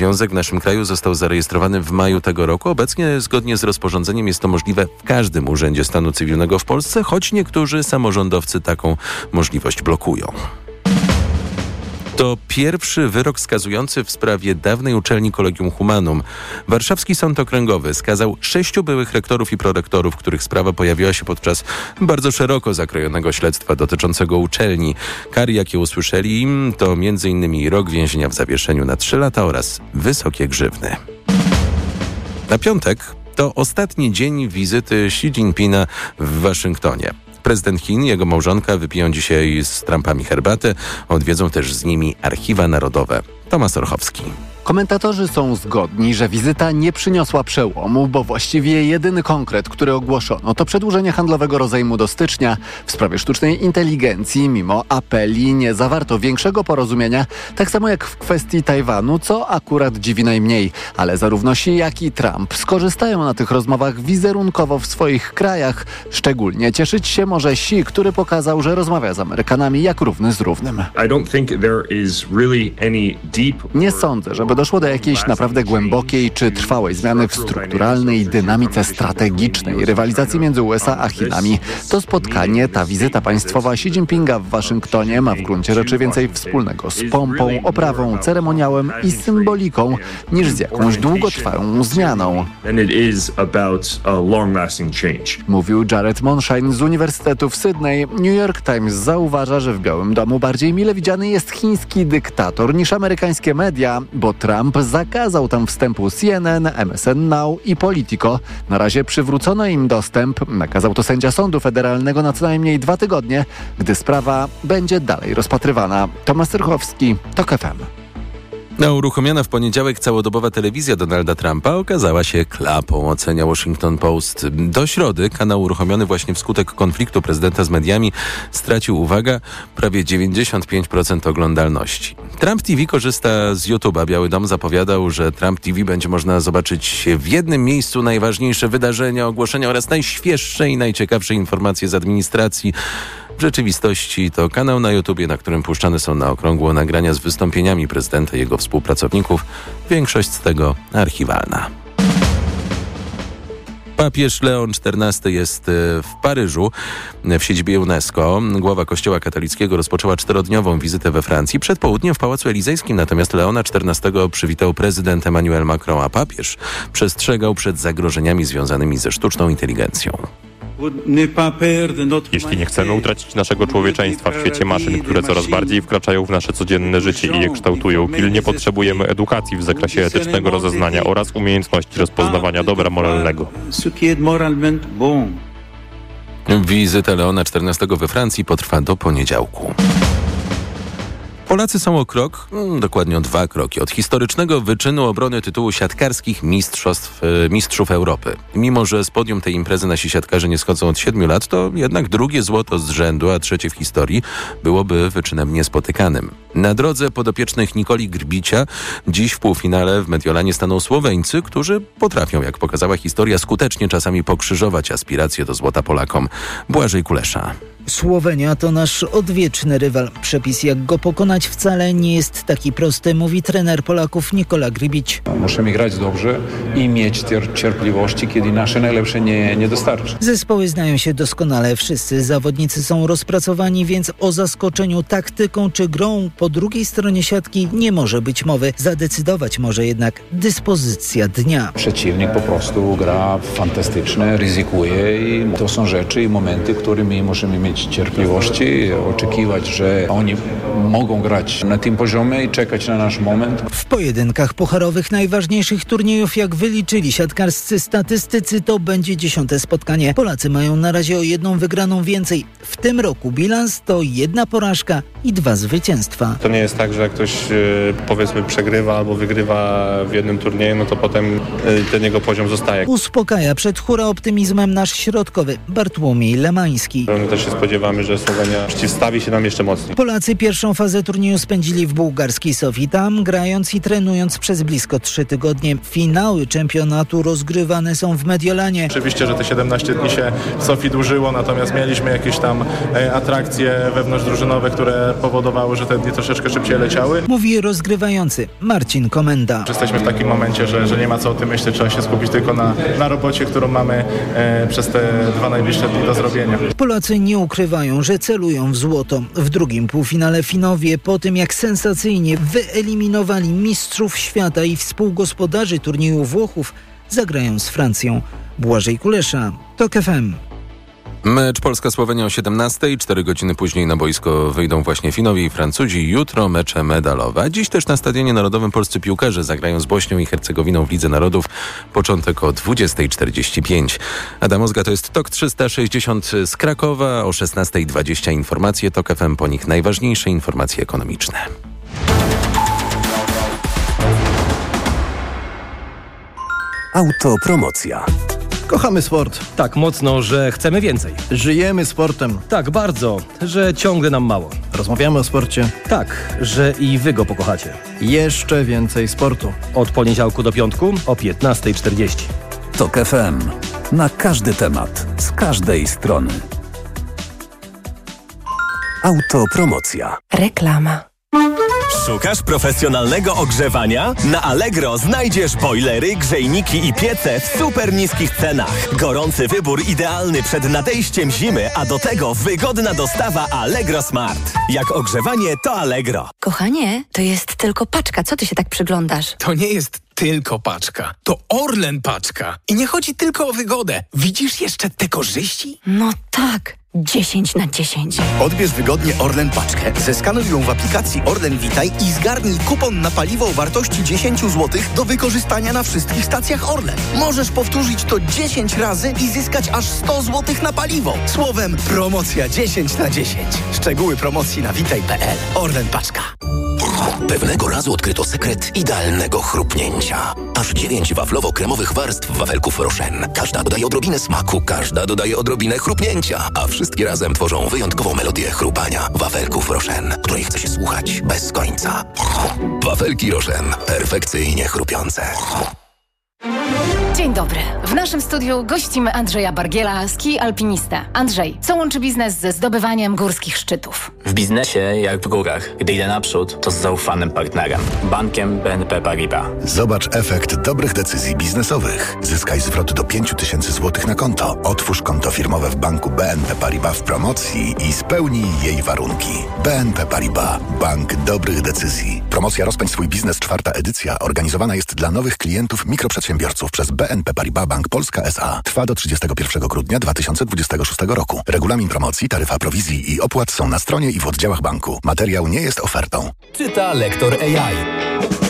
Związek w naszym kraju został zarejestrowany w maju tego roku. Obecnie zgodnie z rozporządzeniem jest to możliwe w każdym urzędzie stanu cywilnego w Polsce, choć niektórzy samorządowcy taką możliwość blokują. To pierwszy wyrok skazujący w sprawie dawnej uczelni Collegium Humanum. Warszawski Sąd Okręgowy skazał 6 byłych rektorów i prorektorów, których sprawa pojawiła się podczas bardzo szeroko zakrojonego śledztwa dotyczącego uczelni. Kary, jakie usłyszeli im, to m.in. rok więzienia w zawieszeniu na 3 lata oraz wysokie grzywny. Na piątek to ostatni dzień wizyty Xi Jinpinga w Waszyngtonie. Prezydent Chin i jego małżonka wypiją dzisiaj z Trumpami herbatę, odwiedzą też z nimi archiwa narodowe. Tomasz Orchowski. Komentatorzy są zgodni, że wizyta nie przyniosła przełomu, bo właściwie jedyny konkret, który ogłoszono, to przedłużenie handlowego rozejmu do stycznia. W sprawie sztucznej inteligencji, mimo apeli, nie zawarto większego porozumienia, tak samo jak w kwestii Tajwanu, co akurat dziwi najmniej. Ale zarówno Xi, jak i Trump skorzystają na tych rozmowach wizerunkowo w swoich krajach. Szczególnie cieszyć się może Xi, który pokazał, że rozmawia z Amerykanami jak równy z równym. Nie sądzę, żeby doszło do jakiejś naprawdę głębokiej czy trwałej zmiany w strukturalnej dynamice strategicznej rywalizacji między USA a Chinami. To spotkanie, ta wizyta państwowa Xi Jinpinga w Waszyngtonie ma w gruncie rzeczy więcej wspólnego z pompą, oprawą, ceremoniałem i symboliką niż z jakąś długotrwałą zmianą. Mówił Jared Monshine z Uniwersytetu w Sydney. New York Times zauważa, że w Białym Domu bardziej mile widziany jest chiński dyktator niż amerykańskie media, bo Trump zakazał tam wstępu CNN, MSN Now i Politico. Na razie przywrócono im dostęp. Nakazał to sędzia sądu federalnego na co najmniej 2 tygodnie, gdy sprawa będzie dalej rozpatrywana. Tomasz Rychowski, TOK FM. Uruchomiona w poniedziałek całodobowa telewizja Donalda Trumpa okazała się klapą, ocenia Washington Post. Do środy kanał uruchomiony właśnie wskutek konfliktu prezydenta z mediami stracił, uwaga, prawie 95% oglądalności. Trump TV korzysta z YouTube'a. Biały Dom zapowiadał, że Trump TV będzie można zobaczyć w jednym miejscu najważniejsze wydarzenia, ogłoszenia oraz najświeższe i najciekawsze informacje z administracji. W rzeczywistości to kanał na YouTubie, na którym puszczane są na okrągło nagrania z wystąpieniami prezydenta i jego współpracowników. Większość z tego archiwalna. Papież Leon XIV jest w Paryżu, w siedzibie UNESCO. Głowa Kościoła katolickiego rozpoczęła 4-dniową wizytę we Francji. Przed południem w Pałacu Elizejskim natomiast Leona XIV przywitał prezydent Emmanuel Macron, a papież przestrzegał przed zagrożeniami związanymi ze sztuczną inteligencją. Jeśli nie chcemy utracić naszego człowieczeństwa w świecie maszyn, które coraz bardziej wkraczają w nasze codzienne życie i je kształtują, pilnie potrzebujemy edukacji w zakresie etycznego rozeznania oraz umiejętności rozpoznawania dobra moralnego. Wizyta Leona XIV we Francji potrwa do poniedziałku. Polacy są o krok, dokładnie o 2 kroki, od historycznego wyczynu obrony tytułu siatkarskich mistrzów Europy. Mimo że z podium tej imprezy nasi siatkarze nie schodzą od 7 lat, to jednak drugie złoto z rzędu, a trzecie w historii, byłoby wyczynem niespotykanym. Na drodze podopiecznych Nikoli Grbicia dziś w półfinale w Mediolanie staną Słoweńcy, którzy potrafią, jak pokazała historia, skutecznie czasami pokrzyżować aspiracje do złota Polakom. Błażej Kulesza. Słowenia to nasz odwieczny rywal. Przepis, jak go pokonać, wcale nie jest taki prosty, mówi trener Polaków Nikola Grbić. Musimy grać dobrze i mieć cierpliwości, kiedy nasze najlepsze nie dostarczy. Zespoły znają się doskonale. Wszyscy zawodnicy są rozpracowani, więc o zaskoczeniu taktyką czy grą po drugiej stronie siatki nie może być mowy. Zadecydować może jednak dyspozycja dnia. Przeciwnik po prostu gra fantastycznie, ryzykuje i to są rzeczy i momenty, które my musimy mieć cierpliwości, oczekiwać, że oni mogą grać na tym poziomie i czekać na nasz moment. W pojedynkach pucharowych najważniejszych turniejów, jak wyliczyli siatkarscy statystycy, to będzie 10. spotkanie. Polacy mają na razie o 1 wygraną więcej. W tym roku bilans to 1 porażka i 2 zwycięstwa. To nie jest tak, że jak ktoś powiedzmy przegrywa albo wygrywa w jednym turnieju, no to potem ten jego poziom zostaje. Uspokaja przed hura optymizmem nasz środkowy Bartłomiej Lemański. My też się spodziewamy, że Słowenia przeciwstawi się nam jeszcze mocniej. Polacy pierwszą fazę turnieju spędzili w bułgarskiej Sofii. Tam grając i trenując przez blisko 3 tygodnie. Finały czempionatu rozgrywane są w Mediolanie. Oczywiście, że te 17 dni się w Sofii dłużyło, natomiast mieliśmy jakieś tam atrakcje wewnątrzdrużynowe, które one powodowały, że te dni troszeczkę szybciej leciały. Mówi rozgrywający Marcin Komenda. Jesteśmy w takim momencie, że nie ma co o tym myśleć, trzeba się skupić tylko na robocie, którą mamy przez te 2 najbliższe dni do zrobienia. Polacy nie ukrywają, że celują w złoto. W drugim półfinale Finowie, po tym jak sensacyjnie wyeliminowali mistrzów świata i współgospodarzy turnieju Włochów, zagrają z Francją. Błażej Kulesza, TOK FM. Mecz Polska-Słowenia o 17:00. 4 godziny później na boisko wyjdą właśnie Finowie i Francuzi. Jutro mecze medalowe. Dziś też na Stadionie Narodowym polscy piłkarze zagrają z Bośnią i Hercegowiną w Lidze Narodów. Początek o 20:45. Adam Ozga, to jest TOK 360 z Krakowa. O 16:20 informacje TOK FM, po nich najważniejsze informacje ekonomiczne. Autopromocja. Kochamy sport. Tak mocno, że chcemy więcej. Żyjemy sportem. Tak bardzo, że ciągle nam mało. Rozmawiamy o sporcie. Tak, że i wy go pokochacie. Jeszcze więcej sportu. Od poniedziałku do piątku o 15:40. TOK FM. Na każdy temat, z każdej strony. Autopromocja. Reklama. Szukasz profesjonalnego ogrzewania? Na Allegro znajdziesz bojlery, grzejniki i piece w super niskich cenach. Gorący wybór idealny przed nadejściem zimy, a do tego wygodna dostawa Allegro Smart. Jak ogrzewanie, to Allegro. Kochanie, to jest tylko paczka. Co ty się tak przyglądasz? To nie jest tylko paczka. To Orlen paczka. I nie chodzi tylko o wygodę. Widzisz jeszcze te korzyści? No tak. 10/10. Odbierz wygodnie Orlen paczkę, zeskanuj ją w aplikacji Orlen Witaj i zgarnij kupon na paliwo o wartości 10 zł do wykorzystania na wszystkich stacjach Orlen. Możesz powtórzyć to 10 razy i zyskać aż 100 zł na paliwo. Słowem, promocja 10/10. Szczegóły promocji na witaj.pl. Orlen paczka. Pewnego razu odkryto sekret idealnego chrupnięcia. Aż 9 waflowo-kremowych warstw wafelków Rochen. Każda dodaje odrobinę smaku, każda dodaje odrobinę chrupnięcia, a wszystkie razem tworzą wyjątkową melodię chrupania wafelków Rochen, której chce się słuchać bez końca. Wafelki Rochen. Perfekcyjnie chrupiące. Dzień dobry. W naszym studiu gościmy Andrzeja Bargiela, ski alpinistę. Andrzej, co łączy biznes ze zdobywaniem górskich szczytów? W biznesie, jak w górach, gdy idę naprzód, to z zaufanym partnerem. Bankiem BNP Paribas. Zobacz efekt dobrych decyzji biznesowych. Zyskaj zwrot do 5000 zł na konto. Otwórz konto firmowe w banku BNP Paribas w promocji i spełnij jej warunki. BNP Paribas. Bank dobrych decyzji. Promocja Rozpędź swój biznes, 4. edycja, organizowana jest dla nowych klientów mikroprzedsiębiorców przez BNP Paribas Bank Polska S.A. Trwa do 31 grudnia 2026 roku. Regulamin promocji, taryfa prowizji i opłat są na stronie i w oddziałach banku. Materiał nie jest ofertą. Czyta lektor AI.